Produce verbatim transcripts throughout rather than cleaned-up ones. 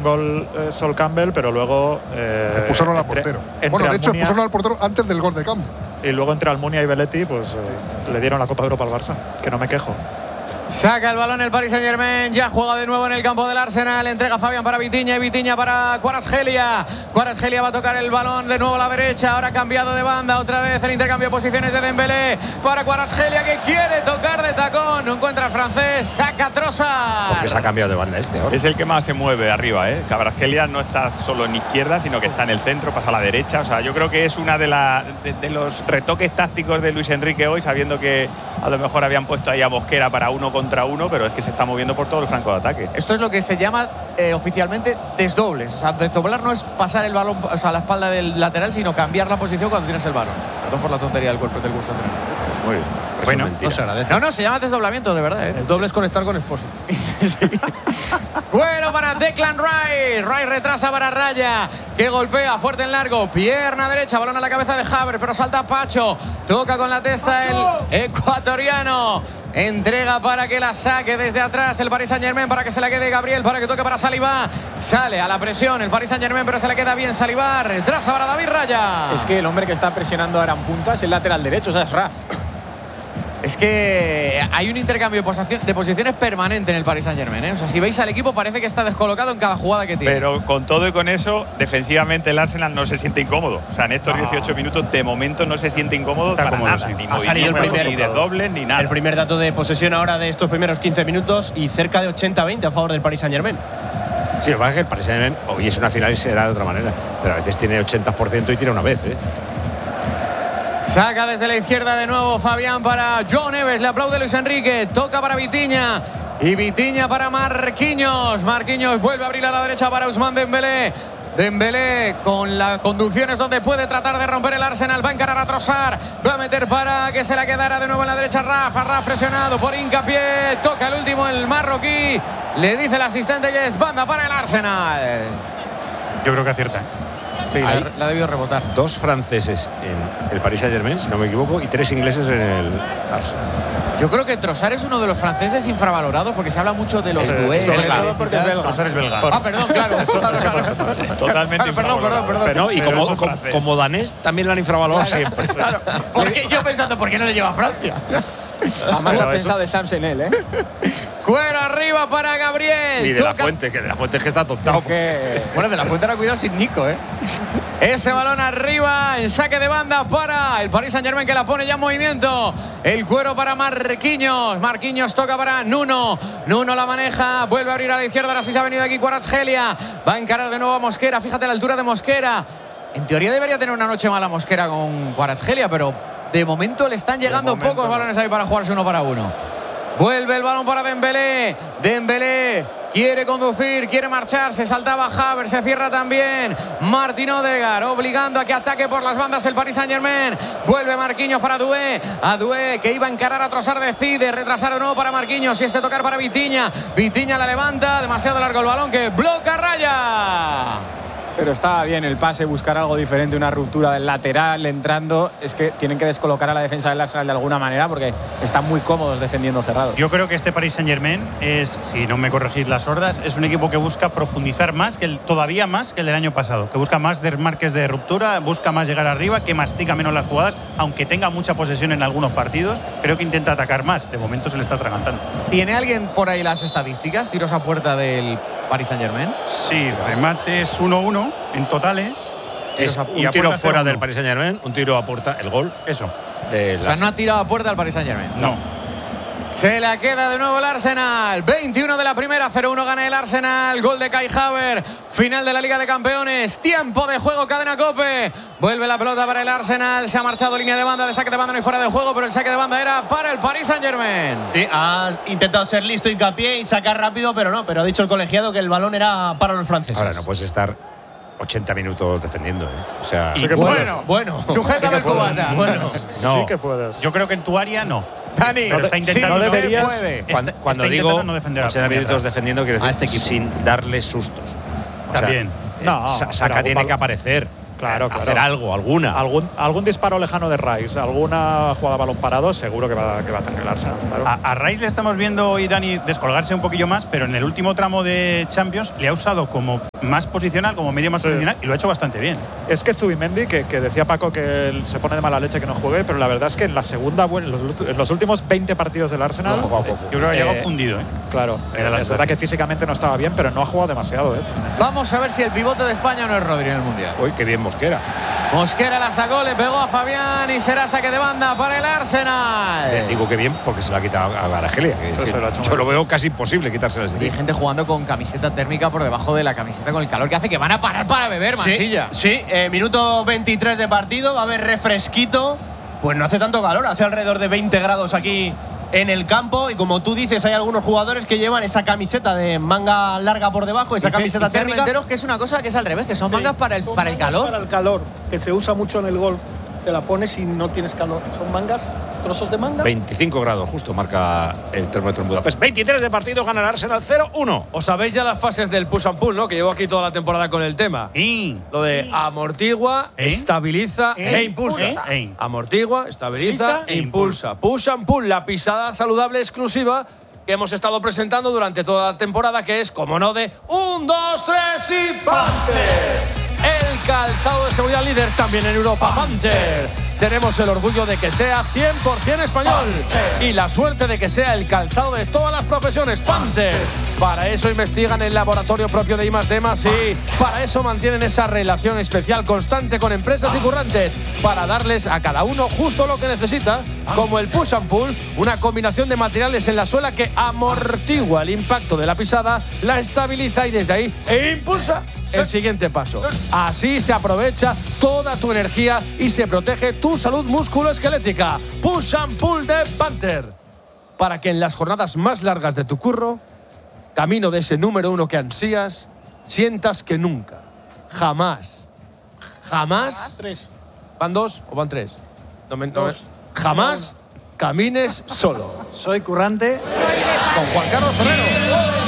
gol eh, Sol Campbell, pero luego eh, expulsaron al portero. Bueno, de hecho, Almunia, expulsaron al portero antes del gol de Campbell. Y luego entre Almunia y Belletti, pues eh, le dieron la Copa de Europa al Barça, que no me quejo. Saca el balón el Paris Saint-Germain, ya juega de nuevo en el campo del Arsenal, entrega Fabián para Vitinha y Vitinha para Kvaratskhelia. Kvaratskhelia va a tocar el balón de nuevo a la derecha, ahora cambiado de banda, otra vez el intercambio de posiciones de Dembélé para Kvaratskhelia, que quiere tocar de tacón, no encuentra al francés, saca Trossard. Porque se ha cambiado de banda este ahora. Es el que más se mueve arriba, ¿eh? Kvaratskhelia no está solo en izquierda, sino que está en el centro, pasa a la derecha. O sea, yo creo que es una de, la, de, de los retoques tácticos de Luis Enrique hoy, sabiendo que a lo mejor habían puesto ahí a Mosquera para uno contra uno, pero es que se está moviendo por todo el flanco de ataque. Esto es lo que se llama eh, oficialmente desdobles. O sea, desdoblar no es pasar el balón, o sea, a la espalda del lateral, sino cambiar la posición cuando tienes el balón. Perdón por la tontería del cuerpo del curso entrenador. Muy bien. Bueno, no se agradece. No, no, se llama desdoblamiento, de verdad, ¿eh? El doble es conectar con esposo. Sí. Bueno, para Declan Rice. Rice retrasa para Raya, que golpea fuerte en largo. Pierna derecha, balón a la cabeza de Havertz, pero salta Pacho. Toca con la testa el ecuatoriano. Entrega para que la saque desde atrás el Paris Saint-Germain, para que se la quede Gabriel, para que toque para Saliba. Sale a la presión el Paris Saint-Germain, pero se le queda bien Saliba. Retrasa para David Raya. Es que el hombre que está presionando ahora en punta es el lateral derecho, o sea, es Raf. Es que hay un intercambio de, posición, de posiciones permanente en el Paris Saint-Germain, ¿eh? O sea, si veis al equipo parece que está descolocado en cada jugada que tiene. Pero con todo y con eso, defensivamente el Arsenal no se siente incómodo. O sea, en estos no. dieciocho minutos de momento no se siente incómodo está para nada. Sí. Ni ha salido el primer, ni de doble ni nada. El primer dato de posesión ahora de estos primeros quince minutos y cerca de ochenta a veinte a favor del Paris Saint-Germain. Sí, lo que pasa es que el Paris Saint-Germain hoy es una final y será de otra manera, pero a veces tiene ochenta por ciento y tira una vez, ¿eh? Saca desde la izquierda de nuevo Fabián para John Neves. Le aplaude Luis Enrique. Toca para Vitinha. Y Vitinha para Marquinhos. Marquinhos vuelve a abrir a la derecha para Ousmane Dembélé. Dembélé con las conducciones donde puede tratar de romper el Arsenal. Va a encarar a Trossard. Va a meter para que se la quedara de nuevo en la derecha Rafa. Rafa presionado por Hincapié. Toca el último el marroquí. Le dice el asistente que es banda para el Arsenal. Yo creo que acierta. Sí, la, la debió rebotar. Dos franceses en el Paris Saint-Germain, si no me equivoco, y tres ingleses en el Arsenal. Yo creo que Trossard es uno de los franceses infravalorados porque se habla mucho de los sí, duelos. Porque es belga. Trossard es belga. Ah, perdón, claro. Eso, claro, claro. Sí, totalmente claro, perdón, perdón, perdón. Pero, no, y pero como, como, como danés también lo han infravalorado claro, siempre. Claro. Porque yo pensando, ¿por qué no le lleva a Francia? Jamás ha pensado de Samson él, ¿eh? Cuero arriba para Gabriel. Y de Toca. la Fuente, que de la Fuente es que está tontado. Que... Bueno, de la Fuente era cuidado sin Nico, ¿eh? Ese balón arriba, en saque de banda para el Paris Saint-Germain, que la pone ya en movimiento. El cuero para Marquinhos. Marquinhos toca para Nuno. Nuno la maneja, vuelve a abrir a la izquierda. Ahora sí se ha venido aquí Kvaratskhelia. Va a encarar de nuevo a Mosquera. Fíjate la altura de Mosquera. En teoría debería tener una noche mala Mosquera con Kvaratskhelia, pero de momento le están llegando momento, pocos no. balones ahí para jugarse uno para uno. Vuelve el balón para Dembélé. Dembélé quiere conducir, quiere marchar. Se saltaba Havertz, se cierra también Martin Odegaard, obligando a que ataque por las bandas el Paris Saint-Germain. Vuelve Marquinhos para Doué. A Doué, que iba a encarar a Trossard, decide retrasar de nuevo para Marquinhos. Y este tocar para Vitinha. Vitinha la levanta. Demasiado largo el balón que bloca Raya. Pero estaba bien el pase, buscar algo diferente, una ruptura del lateral entrando. Es que tienen que descolocar a la defensa del Arsenal de alguna manera porque están muy cómodos defendiendo cerrados. Yo creo que este Paris Saint-Germain es, si no me corregís las sordas, es un equipo que busca profundizar más, que el, todavía más que el del año pasado, que busca más desmarques de ruptura, busca más llegar arriba, que mastica menos las jugadas, aunque tenga mucha posesión en algunos partidos, creo que intenta atacar más. De momento se le está atragantando. ¿Tiene alguien por ahí las estadísticas? Tiros a puerta del Paris Saint-Germain. Sí, remates uno uno en totales. Es un tiro fuera uno. Del Paris Saint-Germain, un tiro a puerta, el gol. Eso. O sea, no ha tirado a puerta al Paris Saint-Germain. No. Se la queda de nuevo el Arsenal. veintiuno de la primera, cero uno gana el Arsenal. Gol de Kai Havertz. Final de la Liga de Campeones. Tiempo de juego, cadena COPE. Vuelve la pelota para el Arsenal. Se ha marchado línea de banda, de saque de banda no hay fuera de juego, pero el saque de banda era para el Paris Saint-Germain. Sí, ha intentado ser listo, hincapié y sacar rápido, pero no. Pero ha dicho el colegiado que el balón era para los franceses. Ahora no puedes estar ochenta minutos defendiendo, ¿eh? O sea, sí que bueno, bueno, sujétame el cubata. Bueno, no. Sí que puedes. Yo creo que en tu área no. Dani, pero está intentando, sí, no deberías, puede. Cuando, está, cuando está digo no defender ochenta minutos defendiendo, quiero decir, este equipo sin darle sustos. O También. Sea, no, Sa Saka tiene que aparecer. Claro, claro. Hacer algo, alguna. Algún, algún disparo lejano de Rice, alguna jugada a balón parado, seguro que va, que va a tener el Arsenal. Claro. A, a Rice le estamos viendo hoy, Dani, descolgarse un poquillo más, pero en el último tramo de Champions le ha usado como más posicional, como medio más sí. posicional, y lo ha hecho bastante bien. Es que Zubimendi, que, que decía Paco que él se pone de mala leche que no juegue, pero la verdad es que en la segunda, bueno, en los, en los últimos veinte partidos del Arsenal, no, poco, poco. Yo creo que ha llegado eh, fundido. ¿eh? Claro, eh, es verdad que físicamente no estaba bien, pero no ha jugado demasiado. ¿eh? Vamos a ver si el pivote de España no es Rodri en el Mundial. Uy, qué bien Mosquera. Mosquera la sacó, le pegó a Fabián y será saque de banda para el Arsenal. Eh, digo que bien porque se la ha quitado a Argelia. Que, que lo yo lo veo casi imposible quitársela así. Hay gente jugando con camiseta térmica por debajo de la camiseta con el calor que hace que van a parar para beber, Mansilla. Sí, sí eh, minuto veintitrés de partido, va a haber refresquito. Pues no hace tanto calor, hace alrededor de veinte grados aquí en el campo. Y como tú dices, hay algunos jugadores que llevan esa camiseta de manga larga por debajo, esa dice, camiseta dice térmica. Que es una cosa que es al revés, que son sí. mangas para el, son para el calor. Para el calor, que se usa mucho en el golf. Te la pones y no tienes calor. Son mangas, trozos de manga. veinticinco grados justo marca el termómetro en Budapest. veintitrés de partido, gana el Arsenal cero uno. Os sabéis ya las fases del push and pull, ¿no? Que llevo aquí toda la temporada con el tema. ¿Eh? Lo de amortigua, ¿Eh? estabiliza ¿Eh? e impulsa. ¿Eh? Amortigua, estabiliza e impulsa. Push and pull, la pisada saludable exclusiva que hemos estado presentando durante toda la temporada, que es, como no, de un, dos, tres y ¡Panther! El calzado de seguridad líder también en Europa. Panther. Tenemos el orgullo de que sea cien por cien español y la suerte de que sea el calzado de todas las profesiones. Panther. Para eso investigan el laboratorio propio de I más D más I. Para eso mantienen esa relación especial constante con empresas y currantes, para darles a cada uno justo lo que necesita, como el push and pull, una combinación de materiales en la suela que amortigua el impacto de la pisada, la estabiliza y desde ahí e impulsa el siguiente paso. Así se aprovecha toda tu energía y se protege tu salud musculoesquelética. Push and pull de Panther. Para que en las jornadas más largas de tu curro, camino de ese número uno que ansías, sientas que nunca, jamás, jamás. Tres. ¿Van dos o van tres? No me, no me, jamás camines solo. Soy currante. Con Juan Carlos Ferrero.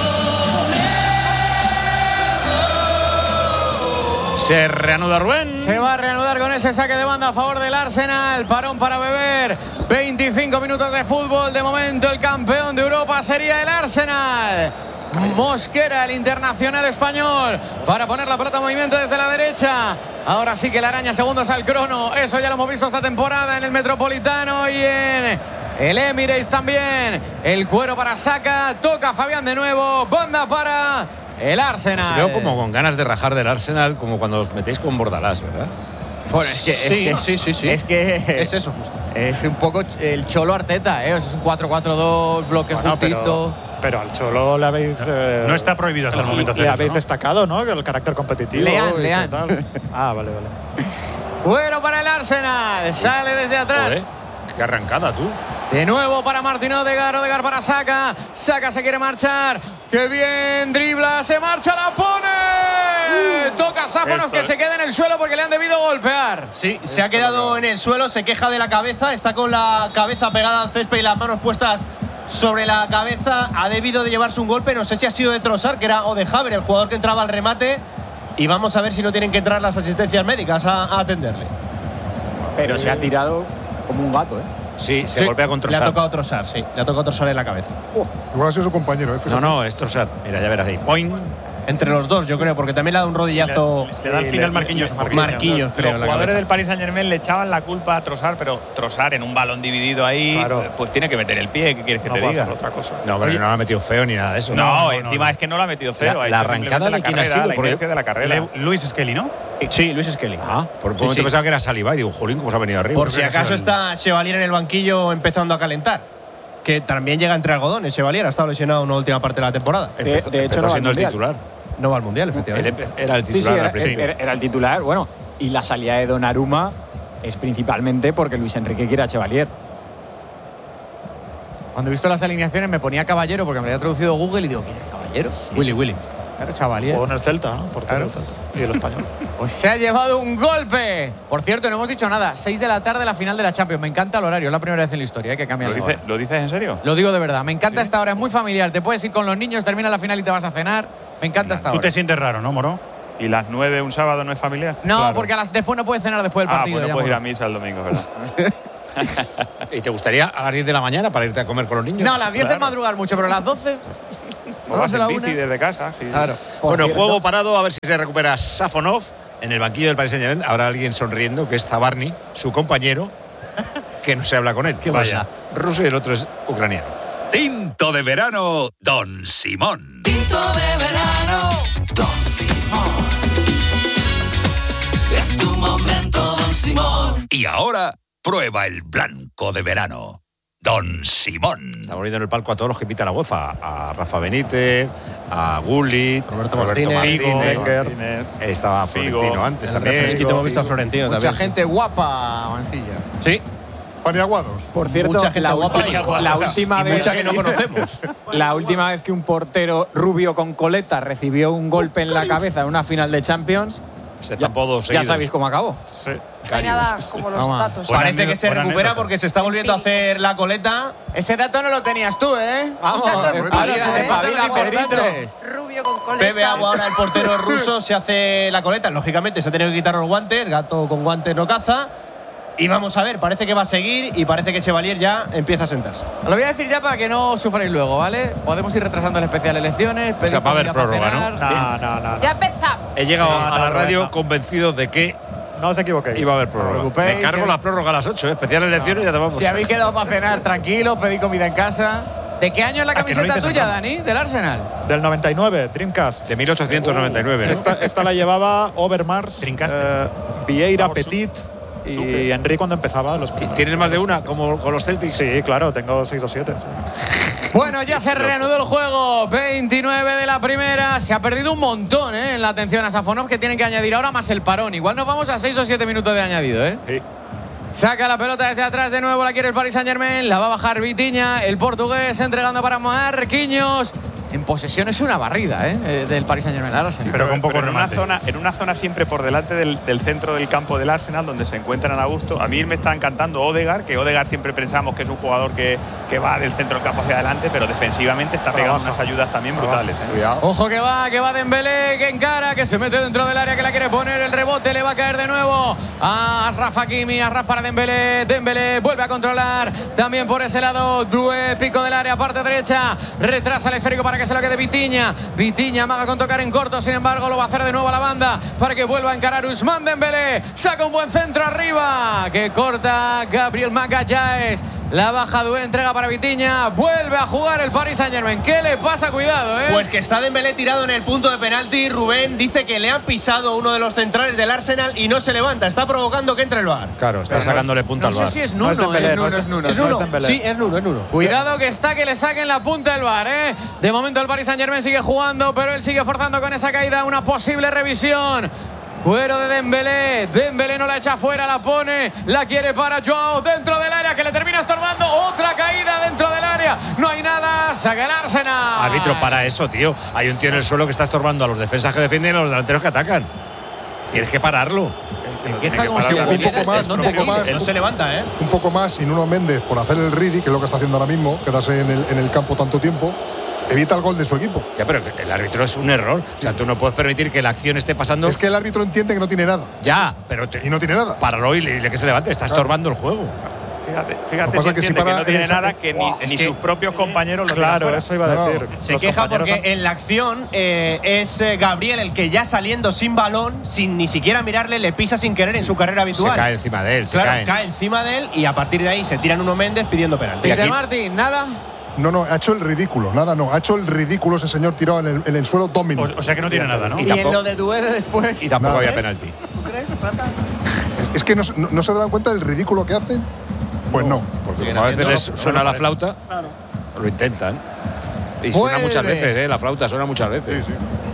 Se reanuda Rubén. Se va a reanudar con ese saque de banda a favor del Arsenal. Parón para beber. veinticinco minutos de fútbol. De momento el campeón de Europa sería el Arsenal. Mosquera, el internacional español, para poner la pelota en movimiento desde la derecha. Ahora sí que la araña segundos al crono. Eso ya lo hemos visto esta temporada en el Metropolitano y en el Emirates también. El cuero para Saka. Toca Fabián de nuevo. Banda para el Arsenal. Os veo como con ganas de rajar del Arsenal, como cuando os metéis con Bordalás, ¿verdad? Bueno, es que, sí, es que, sí, sí, sí. Es que es eso justo. Es un poco el Cholo Arteta, ¿eh? Es un cuatro cuatro dos, bloque bueno, juntito. Pero, pero al Cholo le habéis. Eh, no está prohibido hasta el momento hacer Le eso, habéis ¿no? destacado, ¿no? El carácter competitivo. Leán, Leán. Ah, vale, vale. Bueno para el Arsenal. Sale desde atrás. Joder, qué arrancada tú. De nuevo para Martín Odegaard, Odegaard para Saka. Saka se quiere marchar. ¡Qué bien! Dribla, se marcha, la pone. Uh, Toca Sáfonos que se queda en el suelo porque le han debido golpear. Sí, se ha quedado en el suelo, se queja de la cabeza. Está con la cabeza pegada al césped y las manos puestas sobre la cabeza. Ha debido de llevarse un golpe. No sé si ha sido de Trossard, que era o de Haver, el jugador que entraba al remate. Y vamos a ver si no tienen que entrar las asistencias médicas a, a atenderle. Pero se ha tirado como un gato, ¿eh? Sí, se sí, golpea con Trossard. Le ha tocado Trossard, sí. Le ha tocado Trossard en la cabeza. Uh, igual ha sido su compañero, ¿eh? No, no, es Trossard. Mira, ya verás ahí. Point. Entre los dos, yo creo, porque también le ha dado un rodillazo. Le, le da al final Marquinhos. Marquinhos, Marquinhos creo. Los jugadores del Paris Saint-Germain le echaban la culpa a Trossard, pero Trossard en un balón dividido ahí, claro, pues tiene que meter el pie. ¿Qué quieres que no te diga? Otra cosa. No, pero Oye, no lo ha metido feo ni nada de eso. No, no, no encima no. es que no lo ha metido feo. La, la arrancada de quién ha sido, la inercia de la carrera. Le, Luis Skelly, ¿no? Sí, Luis Skelly. Ah, por un sí, momento sí. pensaba que era Saliba y digo, jolín, cómo se ha venido arriba. Por si acaso está Chevalier en el banquillo empezando a calentar. Que también llega entre algodones. Chevalier ha estado lesionado en una última parte de la temporada. Empezó, de, de hecho, empezó no siendo el mundial. titular. No va al mundial, efectivamente. Era el titular. Sí, sí, era, al principio. era, era el titular. Bueno, y la salida de Donnarumma es principalmente porque Luis Enrique quiere a Chevalier. Cuando he visto las alineaciones me ponía Caballero porque me había traducido Google y digo, ¿quién es Caballero? Willy, Willy. Claro, Chevalier. Jugó en el Celta, ¿no? Por claro. el Celta. Y el español. Pues se ha llevado un golpe. Por cierto, no hemos dicho nada. seis de la tarde, la final de la Champions. Me encanta el horario. Es la primera vez en la historia ¿eh? que cambia ¿Lo, el dice, ¿Lo dices en serio? Lo digo de verdad. Me encanta ¿Sí? esta hora. Es muy familiar. Te puedes ir con los niños, termina la final y te vas a cenar. Me encanta esta hora. Tú te sientes raro, ¿no, Moro? ¿Y las nueve un sábado no es familiar? No, Claro. porque a las, después no puedes cenar después del Ah, partido. pues no ya, puedes ir a Moro. misa el domingo, ¿verdad? ¿Y te gustaría a las diez de la mañana para irte a comer con los niños? No, a las diez Claro. es madrugar mucho, pero a las doce… O vas en bici desde casa. Sí. Claro. Bueno, cierto, juego parado, a ver si se recupera Safonov. En el banquillo del Paris Saint-Germain habrá alguien sonriendo, que es Zabarny, su compañero, que no se habla con él. ¿Qué vaya? Ruso y el otro es ucraniano. Tinto de verano, Don Simón. Tinto de verano, Don Simón. Es tu momento, Don Simón. Y ahora, prueba el blanco de verano, Don Simón. Estamos viendo en el palco a todos los que invita la UEFA. A Rafa Benítez, a Gullit, Roberto, Roberto Martínez, Martínez, Martínez. Estaba Florentino antes también. Fresquito, hemos visto a Florentino Mucha también. gente guapa, Mansilla. Sí. Paniaguados. Por cierto, Mucha gente la, guapa ulti- y la última y vez mucha que no conocemos. La última vez que un portero rubio con coleta recibió un golpe en la cabeza en una final de Champions, Se zampó dos ya seguidos. sabéis cómo acabó. Sí. No hay nada como los Toma. datos. Buena Parece que anécdota, se buena recupera anécdota. porque se está volviendo a hacer la coleta. Ese dato no lo tenías tú, ¿eh? Vamos, dato eh, importante, Ahora se te ¿eh? pasan los Pedrito. importantes. Rubio con coleta. Bebe agua ahora el portero ruso, se hace la coleta. Lógicamente se ha tenido que quitar los guantes. Gato con guantes no caza. Y vamos a ver, parece que va a seguir y parece que Chevalier ya empieza a sentarse. Lo voy a decir ya para que no sufráis luego, ¿vale? Podemos ir retrasando el especial elecciones. O sea, va a haber pedir comida prórroga, para cenar. No, no, no. no. Ya empezamos. He llegado No, a la no, radio no. convencido de que No os equivoquéis. iba a haber No prórroga. os preocupéis, Me cargo si- la prórroga a las ocho, ¿eh? Especial elecciones, ya te vamos. Si habéis quedado para cenar, tranquilos, pedid comida en casa. ¿De qué año es la Ah, que no camiseta dices tuya, eso. Dani? ¿Del Arsenal? Del noventa y nueve, Dreamcast. De mil ochocientos noventa y nueve. ¿no? Esta, esta la llevaba Overmars, Trincaste. eh, Vieira, Petit y Henry cuando empezaba. Los ¿Tienes más de una, como con los Celtics? Sí, claro, tengo seis o siete. Bueno, ya se reanudó el juego. veintinueve de la primera. Se ha perdido un montón, ¿eh? En la atención a Safonov, que tienen que añadir ahora más el parón. Igual nos vamos a seis o siete minutos de añadido, ¿eh? Sí. Saca la pelota desde atrás de nuevo, la quiere el Paris Saint-Germain, la va a bajar Vitinha, el portugués entregando para Marquinhos. En posesión es una barrida, ¿eh? eh, del Paris Saint-Germain. Ahora sí. Pero con poco en una remate. zona, en una zona siempre por delante del, del centro del campo del Arsenal, donde se encuentran a gusto. A mí me está encantando Odegaard, que Odegaard siempre pensamos que es un jugador que, que va del centro del campo hacia adelante, pero defensivamente está pegando unas ayudas también brutales. ¿eh? Cuidado. Ojo que va, que va Dembélé, que encara, que se mete dentro del área, que la quiere poner, el rebote le va a caer de nuevo a Ashraf Hakimi, Ashraf para Dembélé, Dembélé vuelve a controlar, también por ese lado, Doué, pico del área, parte derecha, retrasa el esférico para que se lo quede Vitinha, Vitinha amaga con tocar en corto, sin embargo lo va a hacer de nuevo a la banda, para que vuelva a encarar Ousmane Dembélé, saca un buen centro arriba, que corta Gabriel Magalhaes. La baja Doué, entrega para Vitinha, vuelve a jugar el Paris Saint-Germain. ¿Qué le pasa? Cuidado, ¿eh? Pues que está Dembélé tirado en el punto de penalti. Rubén dice que le han pisado uno de los centrales del Arsenal y no se levanta. Está provocando que entre el V A R. Claro, está sacándole punta no al sé si bar. es Nuno, No es Dembélé, ¿eh? no es es Nuno, ¿Es no Nuno? Dembélé. Sí, es Nuno, es Nuno. Cuidado que está que le saquen la punta del V A R, ¿eh? De momento el Paris Saint-Germain sigue jugando, pero él sigue forzando con esa caída una posible revisión. Fuera de Dembélé, Dembélé no la echa fuera, la pone, la quiere para Joao dentro del área, que le termina estorbando, otra caída dentro del área, no hay nada, saca el Arsenal. Árbitro, para eso, tío. Hay un tío en el suelo que está estorbando a los defensas que defienden y a los delanteros que atacan. Tienes que pararlo. Se queja como si un hubiese- poco más, un ¿dónde poco vive? más. No se levanta, ¿eh? Un poco más y Nuno Méndez por hacer el Ridi, que es lo que está haciendo ahora mismo, quedarse en el, en el campo tanto tiempo, evita el gol de su equipo. Ya, pero el árbitro es un error. O sea, tú no puedes permitir que la acción esté pasando. Es que el árbitro entiende que no tiene nada. Ya, pero te- Y no tiene nada. páralo y le, dile que se levante. Está estorbando el juego. Fíjate, Lo fíjate que pasa si es que si entiende que para no tiene el- nada, que ni, es ni que- sus propios compañeros lo tiran Claro, fuera. eso iba a No, decir. Se Los queja compañeros porque son- en la acción eh, es eh, Gabriel el que ya saliendo sin balón, sin ni siquiera mirarle, le pisa sin querer en su carrera habitual. Se cae encima de él, se Claro, cae. cae encima de él y a partir de ahí se tira Nuno Méndez pidiendo penalti. Peter aquí- Martin, nada. No, no, ha hecho el ridículo. Nada, no. Ha hecho el ridículo ese señor tirado en el, en el suelo dos O, minutos. o sea que no tiene nada, ¿no? Y Y, tampoco- en lo de Doué de después. Y tampoco Nada. había penalti. ¿Tú crees, Plata? Es que no, se- no, no se dan cuenta del ridículo que hacen. Pues no. Porque como a veces les suena la flauta, lo intentan. Y suena Vuelve. muchas veces, ¿eh? La flauta suena muchas veces.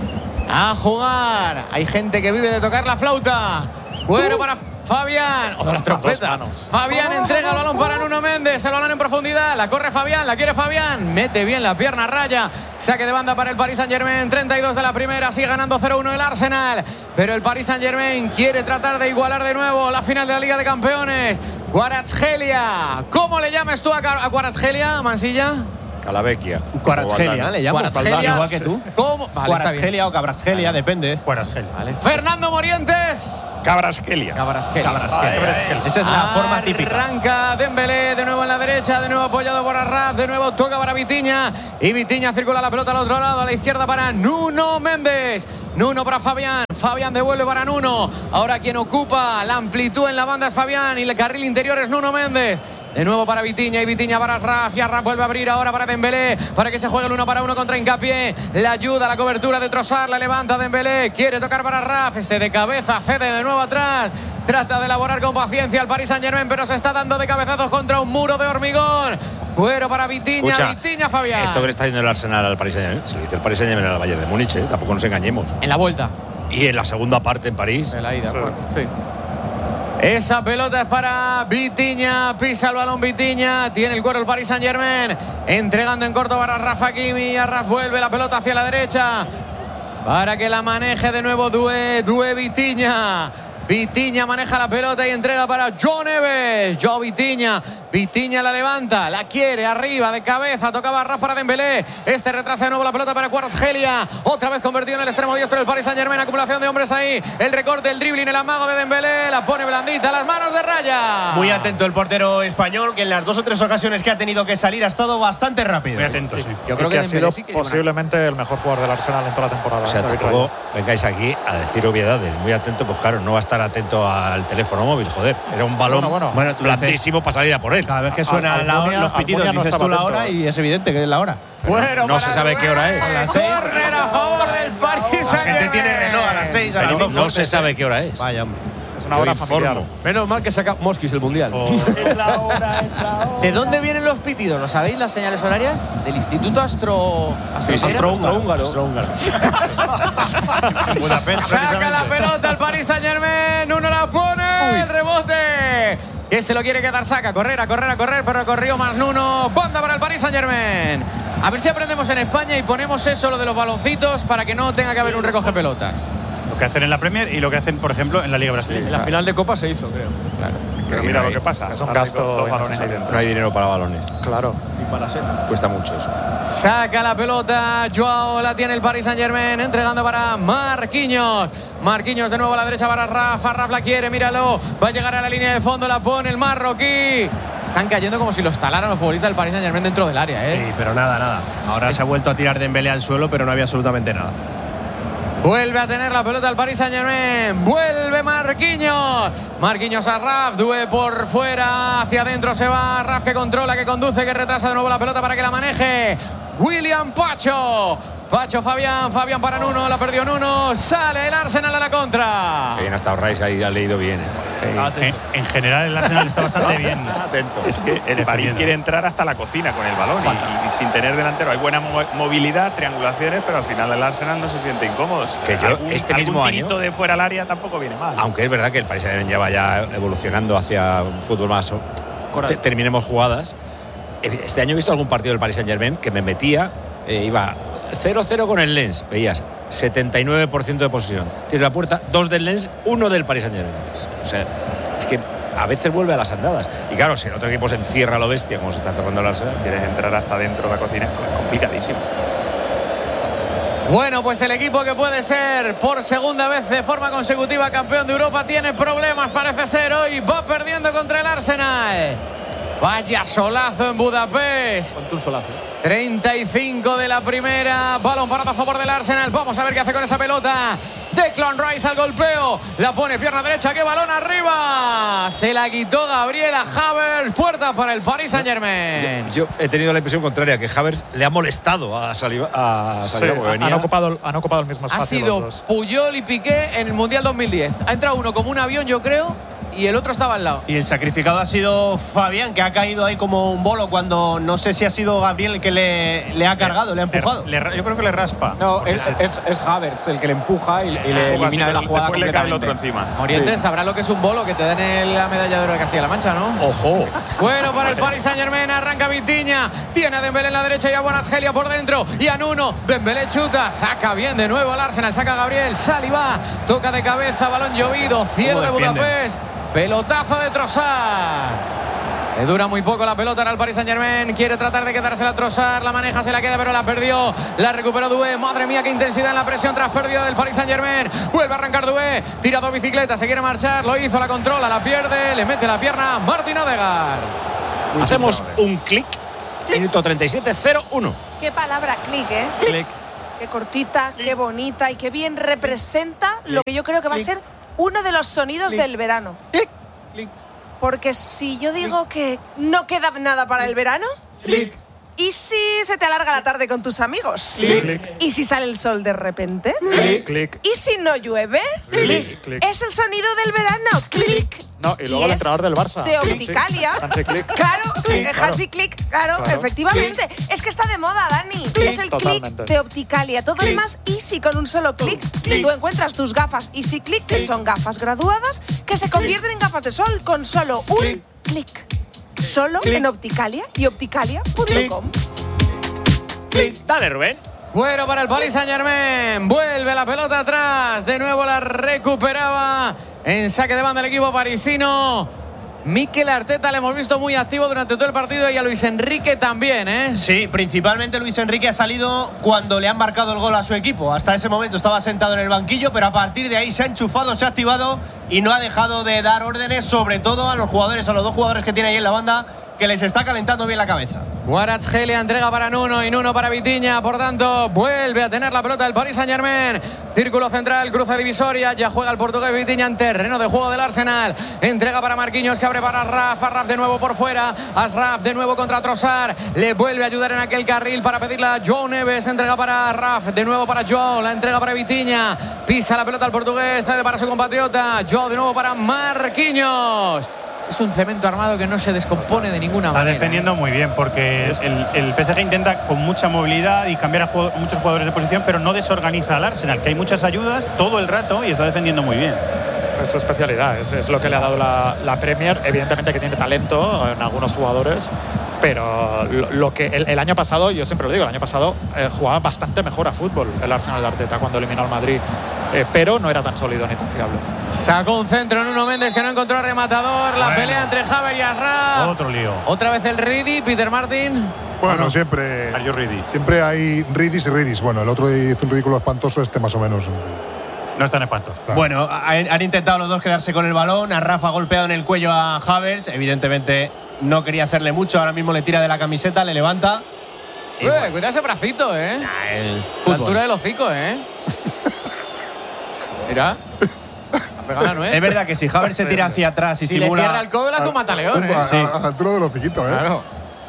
A jugar. Hay gente que vive de tocar la flauta. Bueno para Fabián. O de las trompetas. Fabián entrega el balón para Nuno Méndez. El balón en profundidad. La corre Fabián. La quiere Fabián. Mete bien la pierna a raya. Saque de banda para el Paris Saint-Germain. treinta y dos de la primera. Sigue ganando cero uno el Arsenal. Pero el Paris Saint-Germain quiere tratar de igualar de nuevo la final de la Liga de Campeones. Kvaratskhelia. ¿Cómo le llamas tú a Kvaratskhelia, Mansilla? Calavecchia. Kvaratskhelia, le llamo. Kvaratskhelia, igual que tú. ¿Cómo? Vale, está bien. Kvaratskhelia o Kvaratskhelia, Vale. depende. Kvaratskhelia. Vale. Fernando Morientes. Kvaratskhelia. Kvaratskhelia. Kvaratskhelia. Esa es la forma típica. Arranca Dembélé, de nuevo en la derecha, de nuevo apoyado por Arraf, de nuevo toca para Vitinha. Y Vitinha circula la pelota al otro lado, a la izquierda para Nuno Méndez. Nuno para Fabián. Fabián devuelve para Nuno. Ahora quien ocupa la amplitud en la banda es Fabián y el carril interior es Nuno Méndez. De nuevo para Vitinha y Vitinha para Arraf. Y Arraf vuelve a abrir ahora para Dembélé para que se juegue el uno para uno contra Hincapié. Le ayuda la cobertura de Trossard, la levanta Dembélé. Quiere tocar para Arraf. Este de cabeza cede de nuevo atrás. Trata de elaborar con paciencia al Paris Saint-Germain, pero se está dando de cabezazos contra un muro de hormigón. Cuero para Vitinha, Escucha, Vitinha, Fabián. Esto que le está haciendo el Arsenal al Paris Saint-Germain, se lo hizo el Paris Saint-Germain al Bayern de Múnich, ¿eh? Tampoco nos engañemos. En la vuelta. Y en la segunda parte en París. En la ida, bueno, sí. Esa pelota es para Vitinha, pisa el balón Vitinha, tiene el cuero el Paris Saint-Germain, entregando en corto para Rafa Hakimi. Arraf vuelve la pelota hacia la derecha para que la maneje de nuevo Doué, Doué Vitinha. Vitinha maneja la pelota y entrega para Joe Neves. Joe Vitinha. Vitinha la levanta, la quiere arriba de cabeza, tocaba Arraf para Dembélé. Este retrasa de nuevo la pelota para Kvaratskhelia. Otra vez convertido en el extremo diestro del Paris Saint-Germain. Acumulación de hombres ahí. El recorte, el dribbling, el amago de Dembélé. La pone blandita, las manos de raya. Muy atento el portero español, que en las dos o tres ocasiones que ha tenido que salir ha estado bastante rápido. Muy atento, sí. Yo creo que, que ha sido sí que posiblemente el mejor jugador del Arsenal en toda la temporada. O sea, tampoco vengáis aquí a decir obviedades. Muy atento, pues claro, no va a estar atento al teléfono móvil, joder. Era un balón bueno, bueno. Bueno, blandísimo para salir a por él. Cada vez que suena a, la hora, los pitidos no dices tú la hora y es evidente que es la hora. Bueno, no se sabe qué hora es. A las seis. Córner a favor del Paris Saint-Germain. La gente tiene reloj a las seis. A las no, no se sabe qué hora es. Vaya, hombre. Es una hora familiar. Menos mal que saca Mosquis el mundial. Oh. Es la hora, es la hora. ¿De dónde vienen los pitidos? ¿Lo sabéis, las señales horarias? Del Instituto Astro... Astrohúngaro. Astrohúngaro. Saca la pelota al Paris Saint-Germain. Uno la pone. Uy. El rebote. Que se lo quiere quedar, saca, correr, a correr, a correr, pero corrió más Nuno. Banda para el Paris Saint-Germain. A ver si aprendemos en España y ponemos eso, lo de los baloncitos, para que no tenga que haber un recoge pelotas. Lo que hacen en la Premier y lo que hacen, por ejemplo, en la Liga Brasileña. En la final de Copa se hizo, creo. Claro. Pero mira no lo que pasa. Es un gasto enorme. No hay dinero para balones. Claro. Y para seta. Cuesta mucho eso. Saca la pelota, Joao la tiene el Paris Saint-Germain, entregando para Marquinhos. Marquinhos de nuevo a la derecha para Rafa. Rafa la quiere, míralo. Va a llegar a la línea de fondo, la pone el marroquí. Están cayendo como si los talaran los futbolistas del Paris Saint-Germain dentro del área, ¿eh? Sí, pero nada, nada. Ahora es... se ha vuelto a tirar Dembélé al suelo, pero no había absolutamente nada. Vuelve a tener la pelota el Paris Saint-Germain. Vuelve Marquinhos. Marquinhos a Raf. Doué por fuera. Hacia adentro se va. Raf que controla, que conduce, que retrasa de nuevo la pelota para que la maneje William Pacho. Pacho Fabián. Fabián para Nuno. La perdió Nuno. Sale el Arsenal a la contra. Que bien ha estado Rice ahí, ha leído bien. En, en general el Arsenal está bastante bien. Atento. Es que el París quiere entrar hasta la cocina con el balón y, y sin tener delantero. Hay buena mo movilidad, triangulaciones, pero al final el Arsenal no se siente incómodo. Que yo algún, este mismo algún año de fuera al área tampoco viene mal. Aunque es verdad que el Paris Saint-Germain lleva ya evolucionando hacia un fútbol más. Te, terminemos jugadas. Este año he visto algún partido del Paris Saint-Germain que me metía, eh, iba cero cero con el Lens. Veías setenta y nueve por ciento de posesión. Tira la puerta, dos del Lens, uno del Paris Saint-Germain. O sea, es que a veces vuelve a las andadas. Y claro, si el otro equipo se encierra a lo bestia, como se está cerrando el Arsenal, quieres entrar hasta dentro de la cocina, es complicadísimo. Bueno, pues el equipo que puede ser por segunda vez de forma consecutiva campeón de Europa tiene problemas, parece ser. Hoy va perdiendo contra el Arsenal. Vaya solazo en Budapest. Con tu solazo. treinta y cinco de la primera. Balón parado a favor del Arsenal. Vamos a ver qué hace con esa pelota. Declan Rice al golpeo. La pone pierna derecha. ¡Qué balón arriba! Se la quitó Gabriela Havertz. Puerta para el Paris Saint-Germain. Yo, yo he tenido la impresión contraria, que Havertz le ha molestado a Saliba. A Saliba sí, venía... han, ocupado, han ocupado el mismo espacio. Ha sido Puyol y Piqué en el Mundial dos mil diez. Ha entrado uno como un avión, yo creo, y el otro estaba al lado. Y el sacrificado ha sido Fabián, que ha caído ahí como un bolo cuando no sé si ha sido Gabriel el que le, le ha cargado, le ha empujado. Le, le, yo creo que le raspa. No, es, es, es Havertz el que le empuja y, y le elimina de la jugada completamente. Le cae el otro encima. Oriente, sí. Sabrá lo que es un bolo, que te den la medalla de oro de Castilla-La Mancha, ¿no? ¡Ojo! Bueno, para el Paris Saint-Germain, arranca Vitinha. Tiene a Dembélé en la derecha y a Kvaratskhelia por dentro. Y a Nuno, Dembélé chuta. Saca bien de nuevo al Arsenal, saca a Gabriel. Saliba, toca de cabeza, balón llovido. Cielo de Budapest. Pelotazo de Trossard. Le dura muy poco la pelota ahora el Paris Saint-Germain. Quiere tratar de quedársela a Trossard. La maneja, se la queda, pero la perdió. La recuperó Doué. Madre mía, qué intensidad en la presión tras pérdida del Paris Saint-Germain. Vuelve a arrancar Doué. Tira dos bicicletas, se quiere marchar. Lo hizo, la controla, la pierde. Le mete la pierna Martin Odegaard. Hacemos un clic. Minuto treinta y siete, cero uno. Qué palabra, clic, ¿eh? Clic. Qué cortita, qué bonita y qué bien representa lo que yo creo que va a ser uno de los sonidos del verano. Clic. Porque si yo digo que no queda nada para el verano, Clic. ¿y si se te alarga la tarde con tus amigos? Clic. ¿Y si sale el sol de repente? Clic. Clic. ¿Y si no llueve? Clic. Clic. Es el sonido del verano. Clic. No, y luego el es entrenador del Barça. de Opticalia. Hansi Click. Claro, Click, eh, Hansi Click, claro, Claro. efectivamente. Es que está de moda, Dani. Es el Totalmente. click de Opticalia. Todo es más easy con un solo clic. Tú encuentras tus gafas Easy Click, que son gafas graduadas, que se convierten en gafas de sol con solo un clic. Solo en Opticalia y opticalia punto com. Dale, Rubén. Bueno para el Paris Saint-Germain. Vuelve la pelota atrás. De nuevo la recuperaba en saque de banda el equipo parisino. Mikel Arteta le hemos visto muy activo durante todo el partido y a Luis Enrique también, ¿eh? Sí, principalmente Luis Enrique ha salido cuando le han marcado el gol a su equipo. Hasta ese momento estaba sentado en el banquillo, pero a partir de ahí se ha enchufado, se ha activado y no ha dejado de dar órdenes, sobre todo a los jugadores, a los dos jugadores que tiene ahí en la banda, que les está calentando bien la cabeza. Kvaratskhelia entrega para Nuno y Nuno para Vitinha. Por tanto, vuelve a tener la pelota el Paris Saint-Germain. Círculo central, cruce divisoria. Ya juega el portugués Vitinha en terreno de juego del Arsenal. Entrega para Marquinhos, que abre para Ashraf. Ashraf de nuevo por fuera. Ashraf de nuevo contra Trossard. Le vuelve a ayudar en aquel carril para pedirle a Joe Neves. Entrega para Ashraf. De nuevo para Joe. La entrega para Vitinha. Pisa la pelota al portugués. Cede para su compatriota. Joe de nuevo para Marquinhos. Es un cemento armado que no se descompone de ninguna Está manera. defendiendo muy bien porque el, el P S G intenta con mucha movilidad y cambiar a juego, muchos jugadores de posición, pero no desorganiza al Arsenal, que hay muchas ayudas todo el rato y está defendiendo muy bien. Es su especialidad, es, es lo que le ha dado la, la Premier. Evidentemente que tiene talento en algunos jugadores, pero lo, lo que el, el año pasado, yo siempre lo digo, el año pasado eh, jugaba bastante mejor a fútbol el Arsenal de Arteta cuando eliminó al Madrid, eh, pero no era tan sólido ni tan fiable. Sacó un centro Nuno Méndez que no encontró al rematador. La Bueno. pelea entre Havertz y Ashraf. Otro lío. Otra vez el Ridi, Peter Martin. Bueno, siempre, Are you ready? siempre hay ridis y ridis. Bueno, el otro hizo un ridículo espantoso, este más o menos. No están espantos. Bueno, han, han intentado los dos quedarse con el balón. A Rafa ha golpeado en el cuello a Havertz. Evidentemente no quería hacerle mucho. Ahora mismo le tira de la camiseta, le levanta. Uy, cuidado ese bracito, ¿eh? El La altura del hocico, ¿eh? Mira. Ha pegado la nuez. Es verdad que si Havertz se tira hacia atrás y Si le simula. cierra el codo, le hace un mataleón, ¿eh? A, Sí. a la altura de los hociquitos, ¿eh? Claro.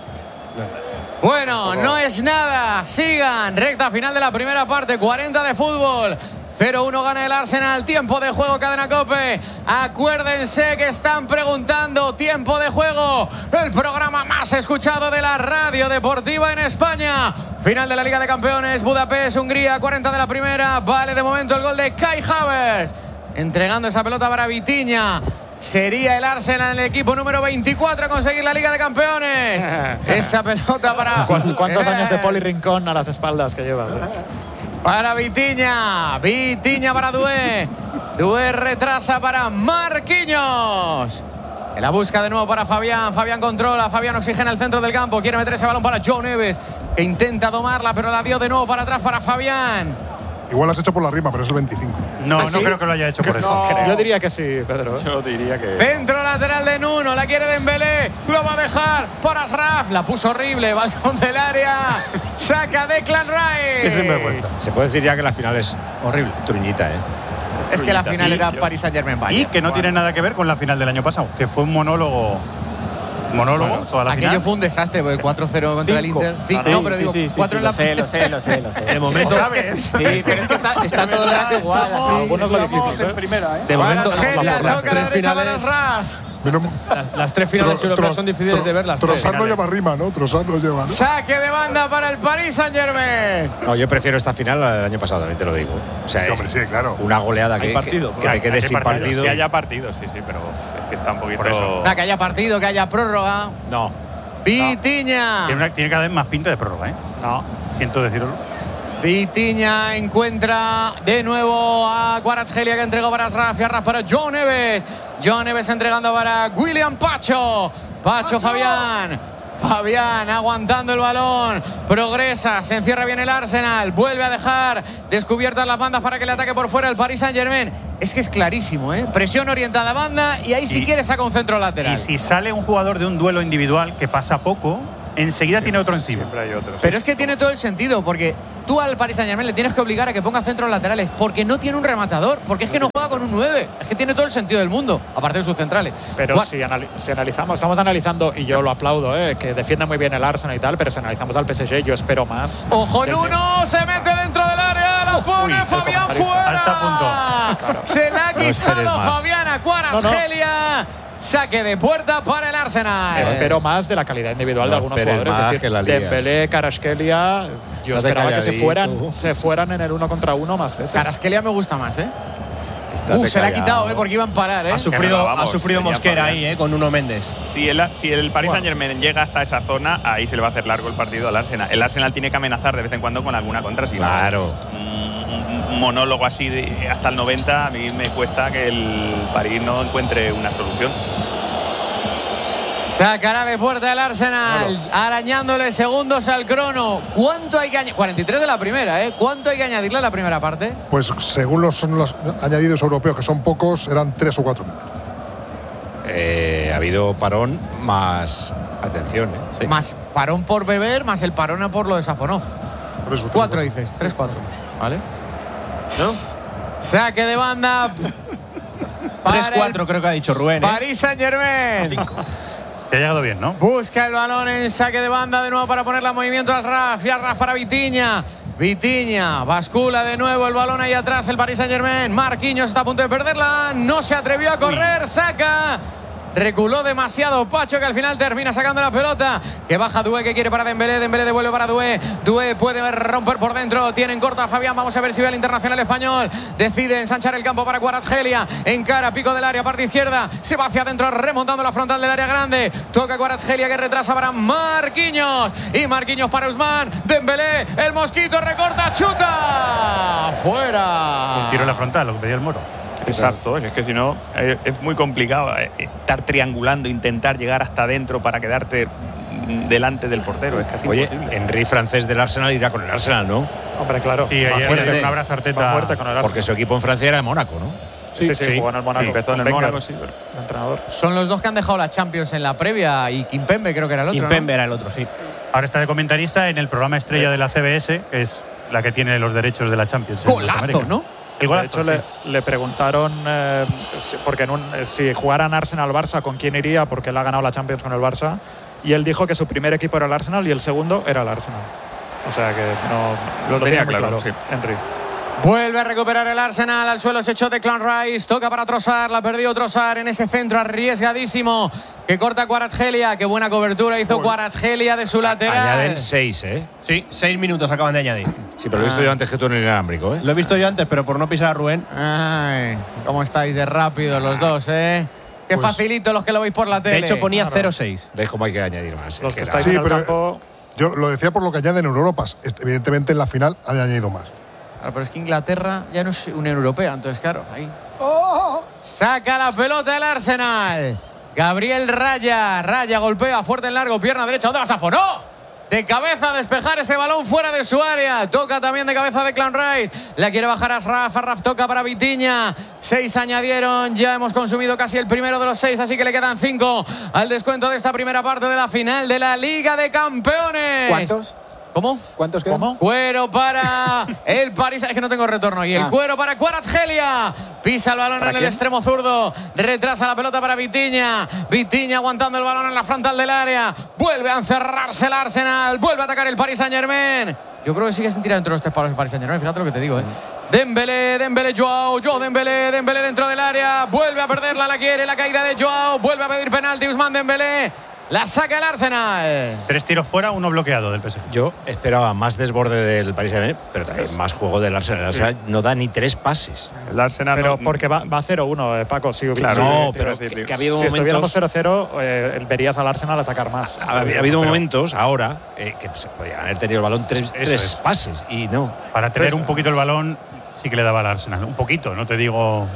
Bueno, no es nada. Sigan. Recta final de la primera parte. cuarenta de fútbol. cero uno gana el Arsenal. Tiempo de juego, Cadena COPE. Acuérdense que están preguntando. Tiempo de juego. El programa más escuchado de la radio deportiva en España. Final de la Liga de Campeones. Budapest, Hungría. cuarenta de la primera. Vale de momento el gol de Kai Havertz. Entregando esa pelota para Vitinha. Sería el Arsenal el equipo número veinticuatro a conseguir la Liga de Campeones. Esa pelota para... ¿Cuántos, cuántos años de Poli Rincón a las espaldas que llevas? ¿eh? Para Vitinha. Vitinha para Doué. Doué retrasa para Marquinhos. En la busca de nuevo para Fabián. Fabián controla. Fabián oxigena el centro del campo. Quiere meter ese balón para Joe Neves, que intenta tomarla, pero la dio de nuevo para atrás para Fabián. Igual lo has hecho por la rima, pero es el veinticinco. No, ¿Ah, no sí? creo que lo haya hecho por eso. No, yo diría que sí, Pedro. ¿eh? Yo diría que. Centro lateral de Nuno, la quiere Dembélé, lo va a dejar para Ashraf, la puso horrible, balcón del área, saca Declan Rice. Es sinvergüenza. Se puede decir ya que la final es horrible, truñita, ¿eh? Es que la Truñita, final sí, era yo- Paris Saint-Germain Y Bayern. que no tiene nada que ver con la final del año pasado, que fue un monólogo. Monólogo, toda la Aquello final. fue un desastre, porque el cuatro cero contra el Cinco. Inter. Cinco, Sí, no, pero sí, digo, sí, sí, cuatro sí, en la lo sé, lo sé, lo sé, lo sé. De momento. ¿Sabes? Sí, pero es que está, está todo el rato igual. Así. Algunos lo dijimos, ¿eh? primera, ¿eh? De momento, Kvaratskhelia las toca a la tres derecha para finales, Ashraf. Menos- las, las tres finales Tro- europeas tro- son difíciles tro- de ver las tres. Trossard no lleva rima, ¿no? Trossard no lleva, ¿no? Saque de banda para el Paris Saint-Germain. No, yo prefiero esta final a la del año pasado, también te lo digo. O sea, Sí, es hombre, sí, claro. una goleada Hay que, partido, que, que te quedes sin partido. Que haya partido, sí, sí, pero es que está un poquito. Por eso. Nada, que haya partido, que haya prórroga. No. Vitinha. Tiene, una- tiene cada vez más pinta de prórroga, ¿eh? No. Siento decirlo. Vitinha encuentra de nuevo a Kvaratskhelia, que entregó para Ashraf y Ashraf para Joe Neves. Joe Neves entregando para William Pacho. Pacho Fabián. Fabián aguantando el balón, progresa, se encierra bien el Arsenal, vuelve a dejar descubiertas las bandas para que le ataque por fuera el Paris Saint-Germain. Es que es clarísimo, ¿eh? Presión orientada a banda y ahí si quiere saca un centro lateral. Y si sale un jugador de un duelo individual que pasa poco, enseguida sí, tiene otro encima. Siempre hay otro. Pero es que tiene todo el sentido, porque tú al Paris Saint-Germain le tienes que obligar a que ponga centros laterales, porque no tiene un rematador, porque es que no juega con un nueve. Es que tiene todo el sentido del mundo, aparte de sus centrales. Pero Bueno, si, anali si analizamos, estamos analizando, y yo lo aplaudo, eh, que defiende muy bien el Arsenal y tal, pero si analizamos al P S G, yo espero más. ¡Ojo en uno! Se mete dentro del área, la pone Uy, Fabián fuera. Hasta punto. Claro. Se la ha No esperes quitado más. Fabián a Kvaratskhelia. Saque de puerta para el Arsenal. Espero más de la calidad individual No de algunos esperes jugadores. más es que la decir, lías. Dembélé, Kvaratskhelia, yo Estate esperaba que se calladito. fueran, se fueran en el uno contra uno más veces. Kvaratskhelia me gusta más, ¿eh? Estate Uh, se la ha callado. quitado, ¿eh? Porque iban a parar, ¿eh? Ha sufrido, Pero vamos, ha sufrido tenía Mosquera Fabián. ahí, ¿eh? Con Nuno Méndez. Si el, si el Paris Saint-Germain llega hasta esa zona, ahí se le va a hacer largo el partido al Arsenal. El Arsenal tiene que amenazar de vez en cuando con alguna contra. Si no, Claro. un, un monólogo así de, hasta el noventa, a mí me cuesta que el París no encuentre una solución. Sacará de puerta el Arsenal, arañándole segundos al crono. ¿Cuánto hay que añadir? cuarenta y tres de la primera, ¿eh? ¿Cuánto hay que añadirle a la primera parte? Pues según los, son los añadidos europeos, que son pocos, eran tres o cuatro. Eh, ha habido parón más. Atención, ¿eh? Sí. Más parón por beber, más el parón por lo de Safonov. Por eso, Cuatro dices, tres, cuatro. ¿Vale? ¿No? Saque de banda. tres cuatro creo que ha dicho Rubén, ¿eh? Paris Saint-Germain. Te ha llegado bien, ¿no? Busca el balón en saque de banda de nuevo para ponerla en movimiento a Asraf. Y Asraf para Vitinha. Vitinha bascula de nuevo el balón ahí atrás el Paris Saint-Germain. Marquinhos está a punto de perderla. No se atrevió a correr. Saca. Reculó demasiado Pacho, que al final termina sacando la pelota. Que baja Doué, que quiere para Dembélé. Dembélé devuelve para Doué. Doué puede romper por dentro. Tienen corta a Fabián. Vamos a ver si ve al internacional español. Decide ensanchar el campo para Kvaratskhelia. Encara, pico del área, parte izquierda. Se va hacia adentro, remontando la frontal del área grande. Toca Kvaratskhelia, que retrasa para Marquinhos. Y Marquinhos para Usman. Dembélé, el mosquito recorta, chuta. Fuera. El tiro en la frontal, lo que pedía el Moro. Exacto, es que si no eh, es muy complicado eh, estar triangulando, intentar llegar hasta adentro para quedarte delante del portero. Es casi Oye, imposible. Henry, francés del Arsenal, irá con el Arsenal, ¿no? Hombre, claro. Y va ayer fuerte, le dio un abrazo a Arteta. va fuerte con el Arsenal. Porque su equipo en Francia era el Mónaco, ¿no? Sí, sí, sí, jugó en el Mónaco. Sí, empezó en el Con Mónaco, Wenger, sí, pero- el entrenador. Son los dos que han dejado la Champions en la previa. Y Kimpembe creo que era el otro, Kimpembe ¿no? era el otro, sí. Ahora está de comentarista en el programa estrella de la C B S, que es la que tiene los derechos de la Champions. en Golazo, Norteamérica. ¿no? El De golazo, hecho, sí. le, le preguntaron, eh, si- porque en un, eh, si jugaran Arsenal-Barça, ¿con quién iría? Porque él ha ganado la Champions con el Barça. Y él dijo que su primer equipo era el Arsenal y el segundo era el Arsenal. O sea que no Lo tenía tenía muy claro, sí. Henry. Vuelve a recuperar el Arsenal. Al suelo se echó Declan Rice. Toca para Trossard. La perdió Trossard en ese centro arriesgadísimo que corta Kvaratskhelia. Qué buena cobertura hizo Kvaratskhelia de su lateral. Añaden seis, ¿eh? Sí, seis minutos acaban de añadir. Sí, pero lo he visto yo antes que tú en el inalámbrico, ¿eh? Lo he visto yo antes, pero por no pisar a Rubén. Ay, cómo estáis de rápidos los dos, ¿eh? Qué Pues- facilito los que lo veis por la tele. De hecho, ponía cero seis. ¿Ves cómo hay que añadir más? Los Es que que estáis Sí, en el pero- campo. Yo lo decía por lo que añaden en Europa. Este, Evidentemente en la final han añadido más. Claro, pero es que Inglaterra ya no es Unión Europea, entonces claro, ahí. Saca la pelota el Arsenal. Gabriel Raya, Raya golpea fuerte en largo, pierna derecha. ¿Dónde va Safonov? De cabeza a despejar ese balón fuera de su área. Toca también de cabeza Declan Rice. La quiere bajar a Asraf. Asraf toca para Vitinha. Seis añadieron. Ya hemos consumido casi el primero de los seis, así que le quedan cinco al descuento de esta primera parte de la final de la Liga de Campeones. ¿Cuántos? ¿Cómo? ¿Cuántos quedan? ¿Cómo? Cuero para el París. Es que no tengo retorno. Y el Ah. cuero para Kvaratskhelia. Pisa el balón en el quién? extremo zurdo. Retrasa la pelota para Vitinha. Vitinha aguantando el balón en la frontal del área. Vuelve a encerrarse el Arsenal. Vuelve a atacar el Paris Saint-Germain. Yo creo que sigue sin tirar dentro de los tres palos el Paris Saint-Germain. Fíjate lo que te digo, ¿eh? Dembélé, Dembélé, Joao, Joao Dembélé, Dembélé dentro del área. Vuelve a perderla, la quiere, la caída de Joao. Vuelve a pedir penalti Ousmane Dembélé. La saca el Arsenal. Tres tiros fuera, uno bloqueado del P S G. Yo esperaba más desborde del Paris Saint-Germain, pero también más juego del Arsenal. El Arsenal no da ni tres pases. El Arsenal Pero no- porque va, va cero uno, eh, Paco. Si, Claro, si- no, te iba pero a decir, que, que ha habido si estuviéramos momentos. cero cero, eh, verías al Arsenal atacar más. Ha, ha habido Pero- momentos ahora eh, que se podían haber tenido el balón tres, tres es. pases y no. Para tener Tres. un poquito el balón, sí que le daba al Arsenal. Un poquito, no te digo.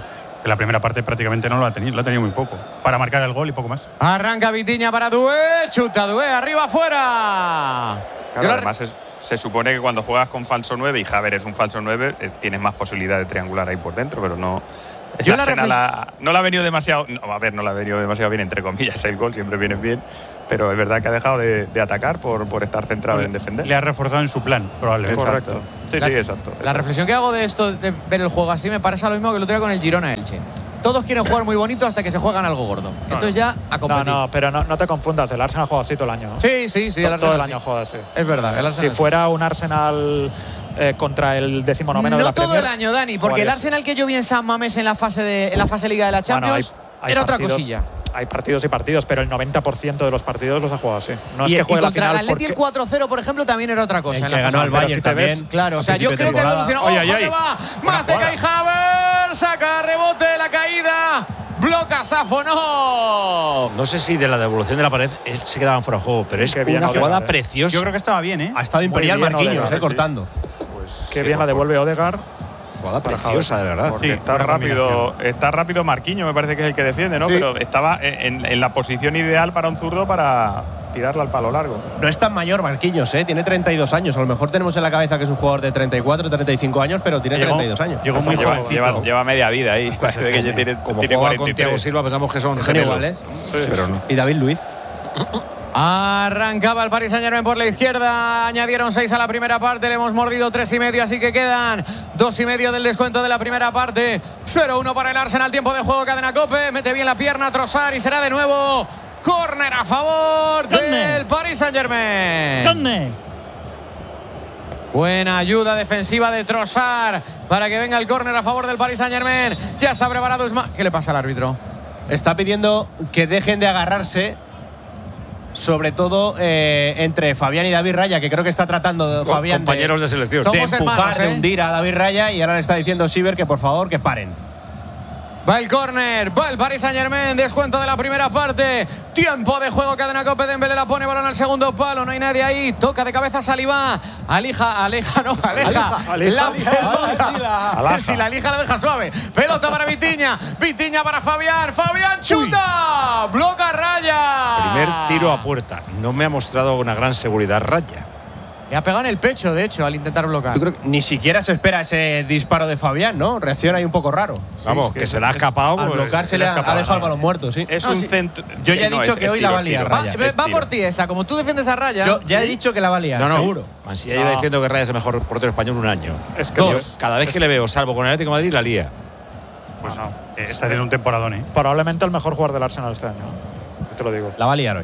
que la primera parte prácticamente no lo ha tenido, lo ha tenido muy poco. Para marcar el gol y poco más. Arranca Vitinha para Doué, chuta Doué, arriba, afuera. Claro, además es, se supone que cuando juegas con falso nueve y Haver es un falso nueve, eh, tienes más posibilidad de triangular ahí por dentro, pero no. Yo la Arsenal reflex- la, no la ha venido demasiado. No, a ver, no la ha venido demasiado bien, entre comillas. El gol siempre viene bien. Pero es verdad que ha dejado de, de atacar por, por estar centrado en defender. Le ha reforzado en su plan, probablemente. Correcto. Sí, La- sí, exacto. La reflexión que hago de esto, de ver el juego así, me parece lo mismo que lo tenía con el Girona Elche. Todos quieren jugar muy bonito hasta que se juegan algo gordo. Entonces ya a No, competir. no, pero no, no te confundas. El Arsenal juega así todo el año. ¿no? Sí, sí, sí. Todo, el todo Arsenal el sí. año juega así. Es verdad. El Arsenal Si sí. fuera un Arsenal eh, contra el decimonoveno de No la todo Premier, el año, Dani, porque el jugaría Arsenal que yo vi en San Mamés en la fase de en la fase Liga de la así. Bueno, Champions hay- hay era otra partidos- cosilla. Hay partidos y partidos, pero el noventa por ciento de los partidos los ha jugado así. No es y, que y juegue la contra final el Atleti porque- el cuatro cero, por ejemplo, también era otra cosa. El en que la ganó fase. al pero Bayern si te ves- también. Claro, o sea, yo creo que ha evolucionado. Oye, ¡Ojo, ay, que ay. va! Buena Más de jugada. Kai Havertz, saca rebote, la caída, bloca Safo, no. No sé si de la devolución de la pared eh, se quedaban fuera de juego, pero es Qué bien una Odegaard, jugada eh. preciosa. Yo creo que estaba bien, ¿eh? Ha estado imperial bien Marquinhos, Odegaard, eh, sí. cortando. Qué bien la devuelve Odegaard. Jugada preciosa, de verdad. Porque Sí, está buena rápido, combinación. está rápido Marquinhos, me parece que es el que defiende, ¿no? Sí. Pero estaba en, en la posición ideal para un zurdo para tirarla al palo largo. No es tan mayor Marquinhos, ¿eh? Tiene treinta y dos años. A lo mejor tenemos en la cabeza que es un jugador de treinta y cuatro, treinta y cinco años, pero tiene Llegó- treinta y dos años. Llegó muy lleva, jovencito. lleva, lleva media vida ahí. Parece que ya tiene, Como tiene juega con cuarenta y tres. Thiago Silva, pensamos que son Son gemelos. iguales. Pero no. Y David Luiz. Arrancaba el Paris Saint-Germain por la izquierda, añadieron seis a la primera parte, le hemos mordido tres y medio, así que quedan dos y medio del descuento de la primera parte. cero uno para el Arsenal, tiempo de juego, cadena Cope, mete bien la pierna Trossard y será de nuevo córner a favor del Paris Saint-Germain. Buena ayuda defensiva de Trossard para que venga el córner a favor del Paris Saint-Germain. Ya está preparado Usman. ¿Qué le pasa al árbitro? Está pidiendo que dejen de agarrarse, sobre todo eh, entre Fabián y David Raya, que creo que está tratando Co- Fabián compañeros de selección. de Somos empujar, hermanos, ¿eh? de hundir a David Raya, y ahora le está diciendo Siver que por favor que paren. Va el córner, va el Paris Saint-Germain, descuento de la primera parte. Tiempo de juego, cadena Cope, Dembélé la pone, balón al segundo palo, no hay nadie ahí. Toca de cabeza Saliba, alija, aleja, no, aleja. Aleja, La pelota. Alaja. Si la alija la deja suave. Pelota para Vitinha, Vitinha para Fabián, Fabián chuta, bloca Raya. Primer tiro a puerta. No me ha mostrado una gran seguridad Raya. Le ha pegado en el pecho, de hecho, al intentar bloquear. Yo creo que ni siquiera se espera ese disparo de Fabián, ¿no? Reacciona ahí un poco raro. Vamos, que, se le ha escapado. Al pues, bloquearse le ha, ha dejado el balón muerto, sí. Es No, un sí. centro. Yo ya he no, dicho es- que es hoy tiro, la va a es liar, tiro. Va, Raya. va Es tiro. por ti esa, como tú defiendes a Raya. Yo ya he dicho que la va a liar, No, no. seguro. Mansilla lleva diciendo que Raya es el mejor portero español un año. Es que Yo, Dios, cada vez que le veo, salvo con el Atlético de Madrid, la lía. Pues no, eh, está teniendo un temporadón, ¿eh? probablemente el mejor jugador del Arsenal este año. Yo te lo digo. La va a liar hoy.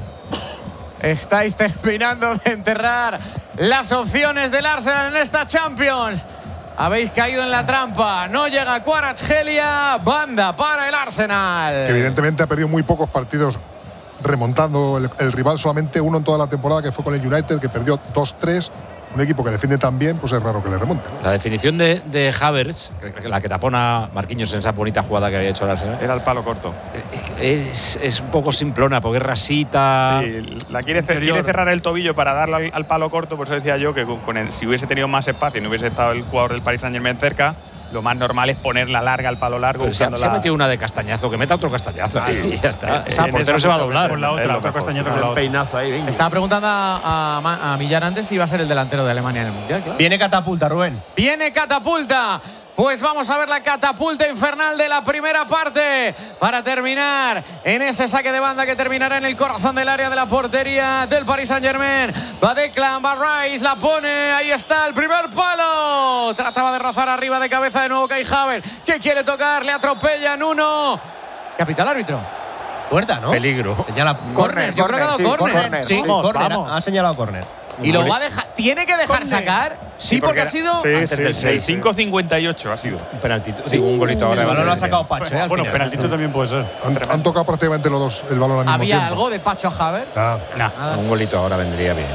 Estáis terminando de enterrar las opciones del Arsenal en esta Champions. Habéis caído en la trampa. No llega Kvaratskhelia. Banda para el Arsenal. Que evidentemente ha perdido muy pocos partidos remontando el, el rival, solamente uno en toda la temporada, que fue con el United, que perdió dos tres. Un equipo que defiende tan bien, pues es raro que le remonte, ¿no? La definición de, de Havertz, la que tapona Marquinhos en esa bonita jugada que había hecho el Arsenal, Era el palo corto. es, es un poco simplona, porque es rasita. Sí, la quiere, ce- quiere cerrar el tobillo para darle al, al palo corto, por eso decía yo que con, con el- si hubiese tenido más espacio y no hubiese estado el jugador del Paris Saint-Germain cerca, lo más normal es ponerla larga al palo largo. Pero se, ha, buscando se ha la- metido una de castañazo, que meta otro castañazo y ya está. Esa en portero esa se va a muchas doblar. veces Con la Es otra, lo otro mejor, castañazo sí. con la otra. Peinazo ahí, venga. Estaba preguntando a, a, a Millar antes si iba a ser el delantero de Alemania en el Mundial, claro. Viene catapulta, Rubén. Viene catapulta. Pues vamos a ver la catapulta infernal de la primera parte para terminar en ese saque de banda que terminará en el corazón del área de la portería del Paris Saint-Germain. Va Declan, va Rice, la pone, ahí está el primer palo. Trataba de rozar arriba de cabeza de nuevo Kai Havertz, que quiere tocar, le atropellan uno. Capital árbitro. Puerta, ¿no? Peligro. Señala Córner, yo creo que ha dado sí, córner. Sí, Vamos, córner, vamos. ha señalado córner. Y lo va a dejar, tiene que dejar sacar. Sí, porque ha sido Sí, Antes sí, del sí, El sí. cinco cincuenta y ocho ha sido. Un penaltito, digo, un golito ahora. El balón lo ha sacado Pacho, ¿eh? al Bueno, final. penaltito también puede ser. Han, han tocado prácticamente los dos el balón al mismo Había tiempo. algo de Pacho a Havertz. Ah, Nah. Un golito ahora vendría bien.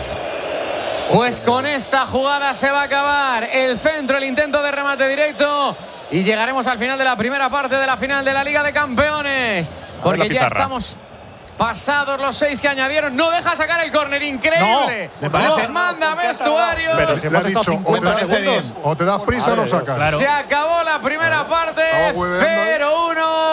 Pues con esta jugada se va a acabar el centro, el intento de remate directo, y llegaremos al final de la primera parte de la final de la Liga de Campeones, porque la ya pizarra. estamos pasados los seis que añadieron. No deja sacar el córner, increíble. No, me parece- Nos manda vestuarios. Pero si le ha hemos estado dicho, o te, cincuenta das, segundos. o te das prisa o no sacas. Se acabó la primera parte. Estaba hueveando ahí. cero uno.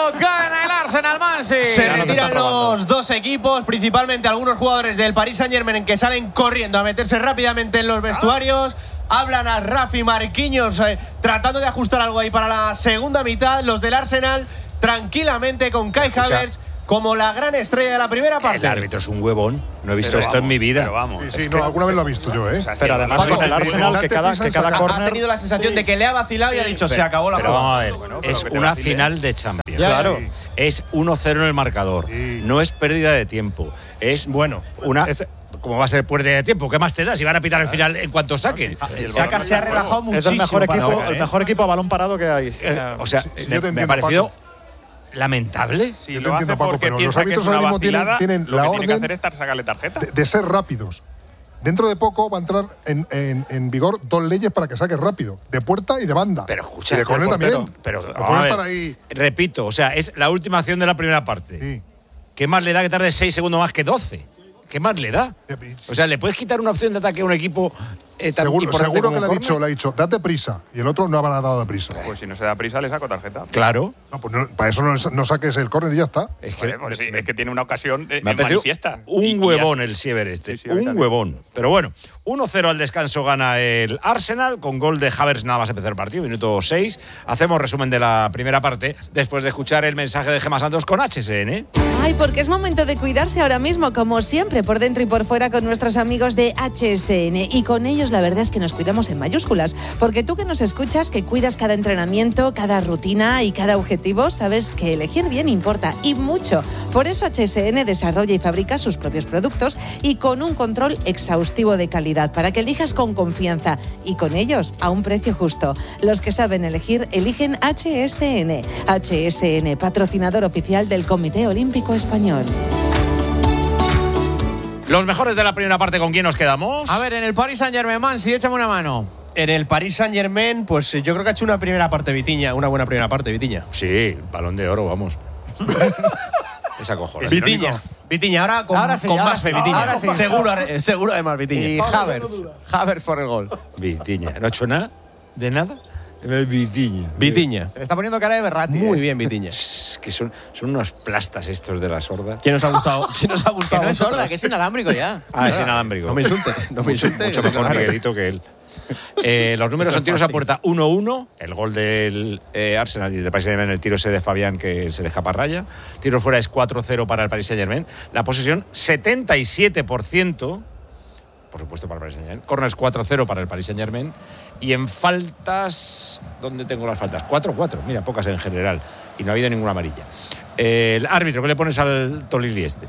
Mansi. Se retiran los dos equipos, principalmente algunos jugadores del Paris Saint-Germain que salen corriendo a meterse rápidamente en los vestuarios. Hablan a Rafi Marquinhos eh, tratando de ajustar algo ahí para la segunda mitad. Los del Arsenal tranquilamente con Kai Havertz como la gran estrella de la primera parte. El árbitro es un huevón. No he visto Pero esto vamos, en mi vida. pero vamos. Sí, sí, Es no, que- alguna vez lo he visto yo, ¿eh? O sea, sí, Pero además vamos, con el vamos, Arsenal, que cada, que cada Ha corner. tenido la sensación de que le ha vacilado y ha dicho se acabó la Pero jugada. vamos a ver, Bueno, pero es que te una vacile. final de Champions. Ya, Claro. Sí. Es uno cero en el marcador. Sí. No es pérdida de tiempo. Es Bueno, una. es- ¿Cómo va a ser pérdida de tiempo? ¿Qué más te da si van a pitar al final en cuanto saquen? Y el Saka balón se ha no está en relajado juego. muchísimo. Es el mejor para equipo, Saka, el ¿eh? mejor equipo a balón parado que hay. Eh, o sea, Sí, sí, me, yo te me ha entiendo, parecido Paco. lamentable. Si Yo te lo hace entiendo, Paco, porque pero los piensa que árbitros es una ahora mismo tienen- vacilada, tienen lo la que tiene que orden hacer es estar sacarle tarjeta. de, de ser rápidos. Dentro de poco va a entrar en, en- en vigor dos leyes para que saques rápido, de puerta y de banda. Pero escucha, y de córner el también. portero, Pero No vamos puede a ver, estar ahí. Repito, o sea, es la última acción de la primera parte. Sí. ¿Qué más le da que tarde seis segundos más que doce? ¿Qué más le da? O sea, ¿le puedes quitar una opción de ataque a un equipo eh, tan Seguro, importante seguro como que le ha córner? dicho, le ha dicho, date prisa. Y el otro no habrá dado de prisa. Pues si no se da prisa, le saco tarjeta. Claro. No, pues no, para eso no, no saques el córner y ya está. Es que Vale, pues sí, es que tiene una ocasión eh, me ha en parecido manifiesta. un Y- y huevón así- el Siever este. Sí, sí, a mí un también. huevón. Pero bueno, uno cero al descanso gana el Arsenal con gol de Havertz nada más empezar el partido, minuto seis. Hacemos resumen de la primera parte después de escuchar el mensaje de Gemma Santos con H S N. Ay, porque es momento de cuidarse ahora mismo, como siempre, por dentro y por fuera con nuestros amigos de H S N. Y con ellos la verdad es que nos cuidamos en mayúsculas, porque tú que nos escuchas, que cuidas cada entrenamiento, cada rutina y cada objetivo, sabes que elegir bien importa y mucho. Por eso H S N desarrolla y fabrica sus propios productos y con un control exhaustivo de calidad para que elijas con confianza y con ellos a un precio justo. Los que saben elegir, eligen H S N. H S N, patrocinador oficial del Comité Olímpico Español. Los mejores de la primera parte, ¿con quién nos quedamos? A ver, en el Paris Saint-Germain, Mansi, échame una mano. En el Paris Saint-Germain, pues yo creo que ha hecho una primera parte Vitiña, una buena primera parte Vitiña. Sí, balón de oro, vamos. Es acojonante. Vitiña. Vitiña, ahora con, Ahora sí, con ahora más fe, sí, Vitiña. ahora sí. Seguro, seguro además Vitiña. Y Havertz. Havertz por el gol. Vitiña. ¿No ha hecho nada? ¿De nada? Vitiña. Vitiña. Se le está poniendo cara de Berratti. Muy eh. bien, Vitiña. Es que son, son unos plastas estos de la sorda. ¿Quién nos ha gustado? ¿Quién nos ha Que gustado? no a es vosotros? sorda, que es inalámbrico ya. Ah, es inalámbrico. No me insulte, no me Mucho, insulte. mucho mejor Miguelito que él. Eh, los números Eso son es tiros a fácil. puerta uno uno. El gol del eh, Arsenal y del Paris Saint-Germain, el tiro ese de Fabián que se le escapa a raya. Tiro fuera es cuatro cero para el Paris Saint-Germain. La posesión setenta y siete por ciento. Por supuesto para el Paris Saint-Germain. Corners cuatro cero para el Paris Saint-Germain. Y en faltas, ¿dónde tengo las faltas? cuatro cuatro. Mira, pocas en general. Y no ha habido ninguna amarilla. Eh, el árbitro, ¿qué le pones al Tolili este?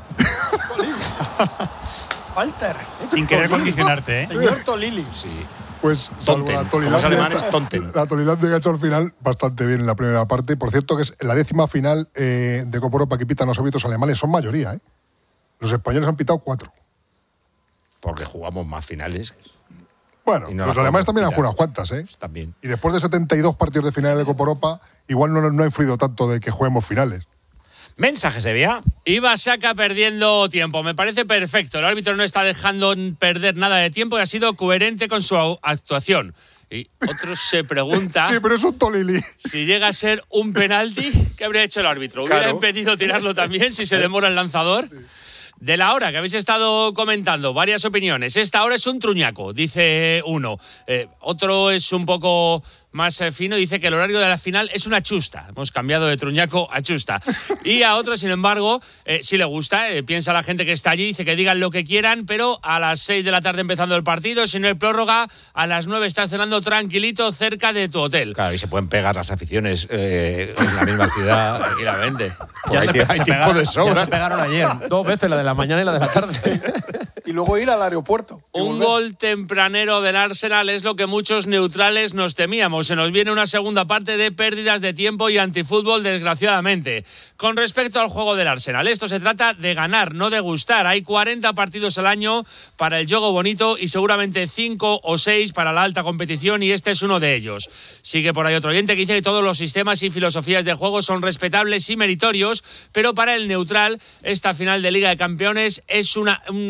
Falta de respeto. Sin querer Tolili. condicionarte, ¿eh? Señor Tolili. Sí. Pues salvo Tonten, la como Tolilandia los alemanes, esta- tonten. La Tolilandia que ha hecho al final bastante bien en la primera parte. Por cierto, que es la décima final eh, de Copa Europa que pitan los árbitros alemanes. Son mayoría, ¿eh? Los españoles han pitado cuatro. Porque jugamos más finales. Bueno, Y no los las alemanes podemos también han pitar. jugado cuantas, ¿eh? También. Y después de setenta y dos partidos de finales de Copa Europa, igual no, no ha influido tanto de que juguemos finales. Mensaje, Sevilla. Iba Saka perdiendo tiempo. Me parece perfecto. El árbitro no está dejando perder nada de tiempo y ha sido coherente con su actuación. Y otros se pregunta Sí, pero es un Tolili. si llega a ser un penalti, ¿qué habría hecho el árbitro? ¿Hubiera Claro. impedido tirarlo también si se demora el lanzador? De la hora que habéis estado comentando, varias opiniones. Esta hora es un truñaco, dice uno. Eh, otro es un poco más eh, fino, dice que el horario de la final es una chusta. Hemos cambiado de truñaco a chusta. Y a otro, sin embargo, eh, sí le gusta. Eh, piensa la gente que está allí, dice que digan lo que quieran, pero a las seis de la tarde empezando el partido, si no hay prórroga, a las nueve estás cenando tranquilito cerca de tu hotel. Claro, y se pueden pegar las aficiones eh, en la misma ciudad. Tranquilamente. Ya hay, se- hay se tiempo pegaron- de sobra. ya se pegaron ayer. Dos veces, la de la mañana y la de la tarde. Y luego ir al aeropuerto. y Un volver. gol tempranero del Arsenal es lo que muchos neutrales nos temíamos. Se nos viene una segunda parte de pérdidas de tiempo y antifútbol, desgraciadamente. Con respecto al juego del Arsenal, esto se trata de ganar, no de gustar. Hay cuarenta partidos al año para el juego bonito y seguramente cinco o seis para la alta competición, y este es uno de ellos. Sigue por ahí otro oyente que dice que todos los sistemas y filosofías de juego son respetables y meritorios, pero para el neutral esta final de Liga de Campeones es una, un eh,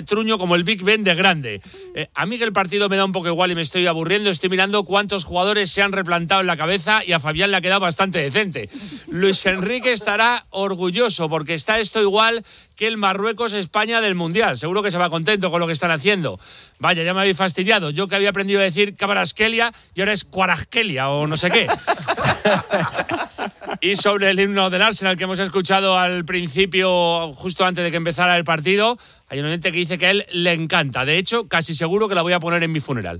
truño como el Big Ben de grande. Eh, a mí que el partido me da un poco igual y me estoy aburriendo, estoy mirando cuántos jugadores se han replantado en la cabeza y a Fabián le ha quedado bastante decente. Luis Enrique estará orgulloso porque está esto igual que el Marruecos-España del Mundial. Seguro que se va contento con lo que están haciendo. Vaya, ya me habéis fastidiado. Yo que había aprendido a decir Cabarasquelia y ahora es Cuarasquelia o no sé qué. Y sobre el himno del Arsenal que hemos escuchado al principio, justo antes de que empezara el partido, hay un oyente que dice que a él le encanta. De hecho, casi seguro que la voy a poner en mi funeral.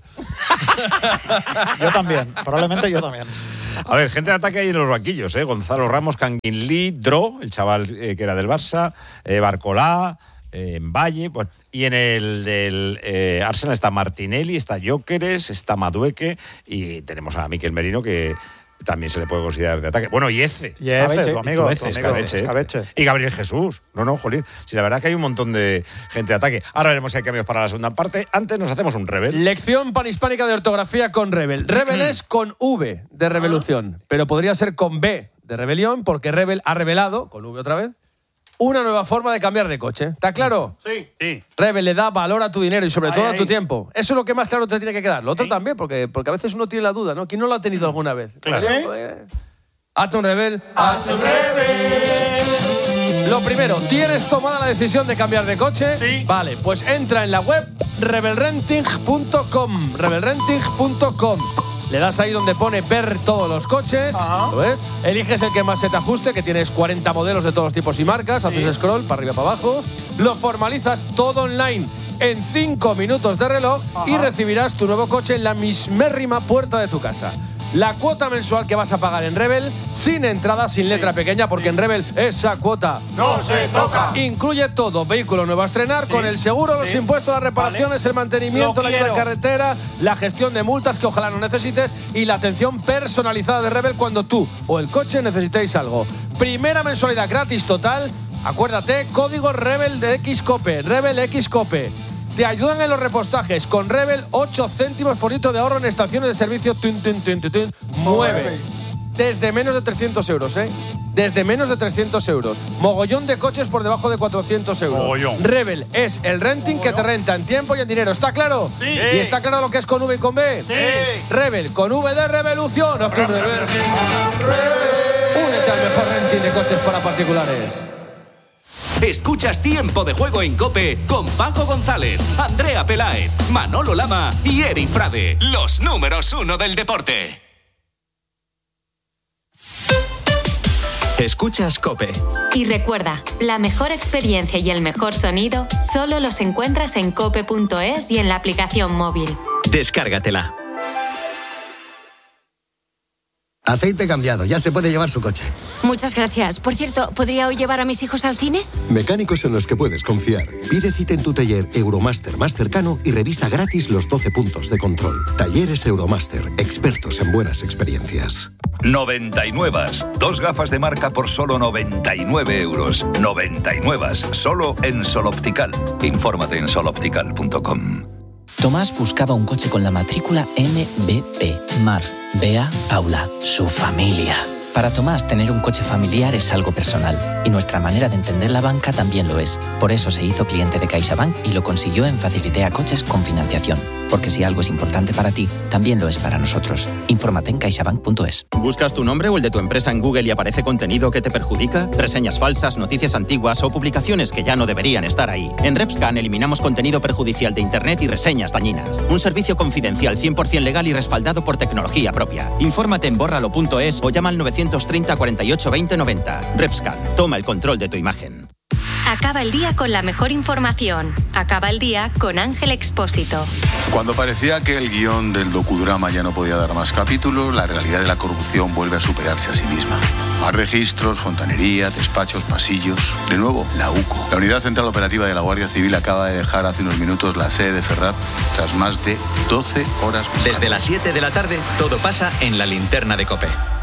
Yo también, probablemente yo también. A ver, gente de ataque ahí en los banquillos, ¿eh? Gonzalo Ramos, Canguin Lee, Dro, el chaval eh, que era del Barça, eh, Barcolá, eh, Valle, bueno, y en el del eh, Arsenal está Martinelli, está Gyökeres, está Madueke y tenemos a Mikel Merino que también se le puede considerar de ataque. Bueno, y Eze. Y Eze, tu amigo. Eze, Escabeche, Escabeche. Y Gabriel Jesús. No, no, jolín. Sí, la verdad es que hay un montón de gente de ataque. Ahora veremos si hay cambios para la segunda parte. Antes nos hacemos un Rebel. Lección panhispánica de ortografía con Rebel. Rebel es con V de revolución, pero podría ser con B de rebelión, porque Rebel ha revelado, con V otra vez, una nueva forma de cambiar de coche. ¿Está claro? Sí. sí. Rebel le da valor a tu dinero y sobre Ahí, todo a ahí. tu tiempo. Eso es lo que más claro te tiene que quedar. Lo otro también, porque, porque a veces uno tiene la duda, ¿no? ¿Quién no lo ha tenido alguna vez? Claro. ¿Eh? Hazte un Rebel. Hazte un Rebel. Lo primero, ¿tienes tomada la decisión de cambiar de coche? Sí. Vale, pues entra en la web rebel renting punto com. rebel renting punto com. Le das ahí donde pone ver todos los coches. Ajá. ¿Lo ves? Eliges el que más se te ajuste, que tienes cuarenta modelos de todos los tipos y marcas. Sí. Haces scroll para arriba, para abajo. Lo formalizas todo online en cinco minutos de reloj. Ajá. Y recibirás tu nuevo coche en la mismérrima puerta de tu casa. La cuota mensual que vas a pagar en Rebel, sin entrada, sin letra sí. pequeña, porque en Rebel esa cuota no se toca. Incluye todo: vehículo nuevo a estrenar, sí. con el seguro, sí. los impuestos, las reparaciones, vale. el mantenimiento, la ayuda de carretera, la gestión de multas que ojalá no necesites y la atención personalizada de Rebel cuando tú o el coche necesitéis algo. Primera mensualidad gratis total. Acuérdate, código Rebel de Xcope, Rebel Xcope. Te ayudan en los repostajes. Con Rebel, ocho céntimos por litro de ahorro en estaciones de servicio. Tun, tun, tun, tun, tun. Mueve. Desde menos de trescientos euros, ¿eh? Desde menos de trescientos euros. Mogollón de coches por debajo de cuatrocientos euros. Mogollón. Rebel es el renting que te renta en tiempo y en dinero. ¿Está claro? Sí. ¿Y está claro lo que es con V y con B? Sí. Rebel, con V de revolución. Rebel. Únete al mejor renting de coches para particulares. Escuchas Tiempo de Juego en COPE con Paco González, Andrea Peláez, Manolo Lama y Eri Frade, los números uno del deporte. Escuchas COPE. Y recuerda, la mejor experiencia y el mejor sonido solo los encuentras en cope punto es y en la aplicación móvil. Descárgatela. Aceite cambiado, ya se puede llevar su coche. Muchas gracias. Por cierto, ¿podría hoy llevar a mis hijos al cine? Mecánicos en los que puedes confiar. Pide cita en tu taller Euromaster más cercano y revisa gratis los doce puntos de control. Talleres Euromaster, expertos en buenas experiencias. noventa y nueve. Dos gafas de marca por solo noventa y nueve euros. noventa y nueve. Solo en Sol Optical. Infórmate en sol optical punto com. Tomás buscaba un coche con la matrícula M B P. Mar, Bea, Paula, su familia. Para Tomás, tener un coche familiar es algo personal. Y nuestra manera de entender la banca también lo es. Por eso se hizo cliente de CaixaBank y lo consiguió en Facilitea Coches con financiación. Porque si algo es importante para ti, también lo es para nosotros. Infórmate en caixabank punto es. ¿Buscas tu nombre o el de tu empresa en Google y aparece contenido que te perjudica? Reseñas falsas, noticias antiguas o publicaciones que ya no deberían estar ahí. En RepScan eliminamos contenido perjudicial de Internet y reseñas dañinas. Un servicio confidencial cien por ciento legal y respaldado por tecnología propia. Infórmate en bórralo punto es o llama al novecientos treinta, cuarenta y ocho, veinte, noventa. RepScan. Toma el control de tu imagen. Acaba el día con la mejor información. Acaba el día con Ángel Expósito. Cuando parecía que el guión del docudrama ya no podía dar más capítulos, la realidad de la corrupción vuelve a superarse a sí misma. Más registros, fontanería, despachos, pasillos. De nuevo, la UCO. La Unidad Central Operativa de la Guardia Civil acaba de dejar hace unos minutos la sede de Ferraz tras más de doce horas buscando. Desde las siete de la tarde, todo pasa en la linterna de COPE.